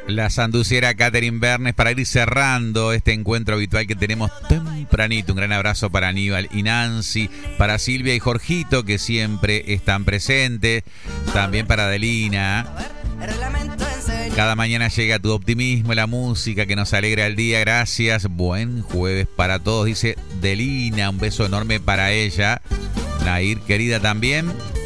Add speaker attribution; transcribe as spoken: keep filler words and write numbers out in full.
Speaker 1: La sanduciera Catherine Bernes para ir cerrando este encuentro habitual que tenemos tempranito. Un gran abrazo para Aníbal y Nancy, para Silvia y Jorgito, que siempre están presentes. También para Adelina. Cada mañana llega tu optimismo, la música que nos alegra el día. Gracias. Buen jueves para todos, dice Delina. Un beso enorme para ella. Nair, querida, también.